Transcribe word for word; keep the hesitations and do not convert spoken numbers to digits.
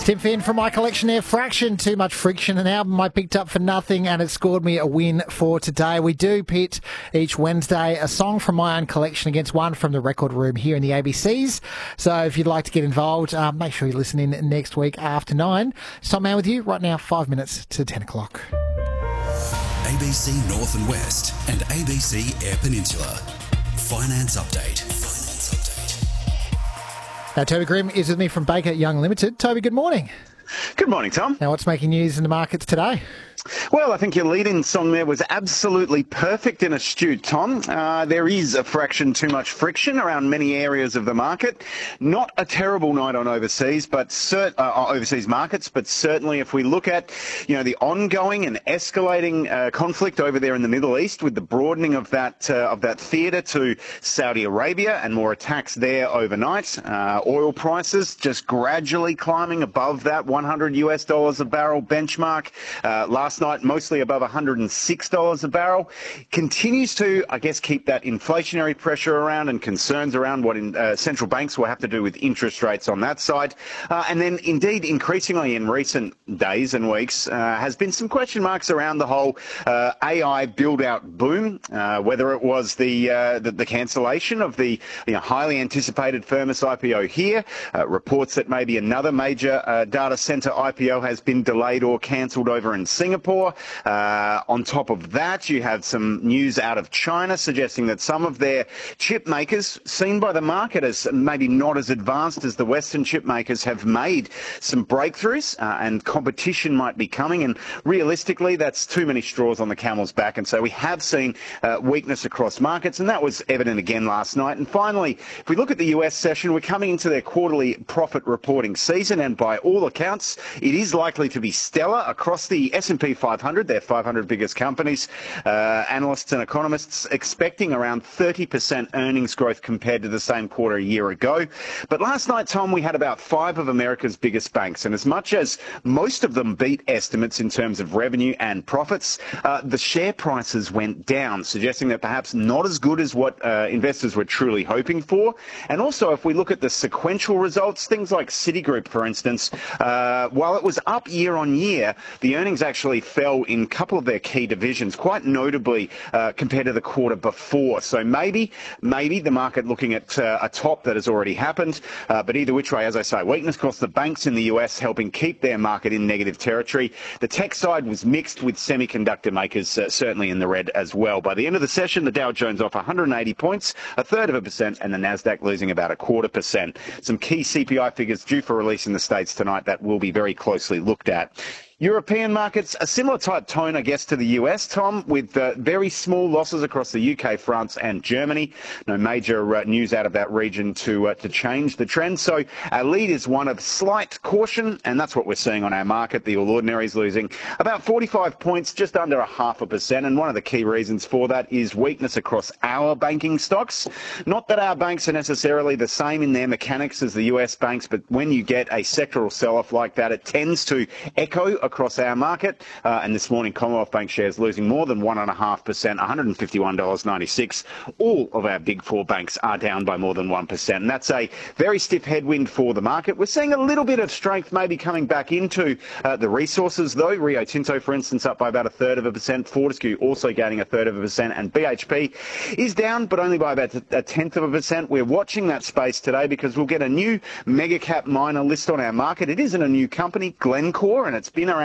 Tim Finn from my collection there. Fraction, Too Much Friction, an album I picked up for nothing, and it scored me a win for today. We do pit each Wednesday a song from my own collection against one from the record room here in the A B Cs. So if you'd like to get involved, uh, make sure you listen in next week after nine. It's Tom Mann with you right now, five minutes to ten o'clock. A B C North and West and A B C Air Peninsula. Finance Update. Finance Update. Now, Toby Grimm is with me from Baker Young Limited. Toby, good morning. Good morning, Tom. Now, what's making news in the markets today? Well, I think your lead-in song there was absolutely perfect and astute, Tom. Uh, there is a fraction too much friction around many areas of the market. Not a terrible night on overseas, but cert- uh, overseas markets, but certainly if we look at, you know, the ongoing and escalating uh, conflict over there in the Middle East, with the broadening of that uh, of that theatre to Saudi Arabia and more attacks there overnight. Uh, oil prices just gradually climbing above that one hundred US dollars a barrel benchmark. Uh, last night, mostly above one hundred six dollars a barrel. Continues to, I guess, keep that inflationary pressure around and concerns around what in, uh, central banks will have to do with interest rates on that side. Uh, and then, indeed, increasingly in recent days and weeks, uh, has been some question marks around the whole uh, A I build-out boom, uh, whether it was the, uh, the the cancellation of the you know, highly anticipated Firmus I P O here, uh, reports that maybe another major uh, data centre I P O has been delayed or cancelled over in Singapore. Uh, on top of that, you have some news out of China suggesting that some of their chip makers, seen by the market as maybe not as advanced as the Western chip makers, have made some breakthroughs uh, and competition might be coming. And realistically, that's too many straws on the camel's back. And so we have seen uh, weakness across markets, and that was evident again last night. And finally, if we look at the U S session, we're coming into their quarterly profit reporting season, and by all accounts, it is likely to be stellar across the S and P five hundred, their five hundred biggest companies. Uh, analysts and economists expecting around thirty percent earnings growth compared to the same quarter a year ago. But last night, Tom, we had about five of America's biggest banks, and as much as most of them beat estimates in terms of revenue and profits, uh, the share prices went down, suggesting that perhaps not as good as what uh, investors were truly hoping for. And also, if we look at the sequential results, things like Citigroup, for instance, uh, while it was up year on year, the earnings actually fell in a couple of their key divisions, quite notably uh, compared to the quarter before. So maybe, maybe the market looking at uh, a top that has already happened. Uh, but either which way, as I say, weakness across the banks in the U S helping keep their market in negative territory. The tech side was mixed, with semiconductor makers uh, certainly in the red as well. By the end of the session, the Dow Jones off one hundred eighty points, a third of a percent, and the Nasdaq losing about a quarter percent. Some key C P I figures due for release in the States tonight that will be very closely looked at. European markets, a similar type tone, I guess, to the U S, Tom, with uh, very small losses across the U K, France and Germany. No major uh, news out of that region to uh, to change the trend. So our lead is one of slight caution, and that's what we're seeing on our market. The All Ordinaries losing about forty-five points, just under a half a percent. And one of the key reasons for that is weakness across our banking stocks. Not that our banks are necessarily the same in their mechanics as the U S banks, but when you get a sectoral sell-off like that, it tends to echo across our market. Uh, and this morning, Commonwealth Bank shares losing more than one point five percent, one hundred fifty-one dollars ninety-six. All of our big four banks are down by more than one percent. And that's a very stiff headwind for the market. We're seeing a little bit of strength maybe coming back into uh, the resources, though. Rio Tinto, for instance, up by about a third of a percent. Fortescue also gaining a third of a percent. And B H P is down, but only by about a tenth of a percent. We're watching that space today because we'll get a new mega cap miner list on our market. It isn't a new company, Glencore, and it's been around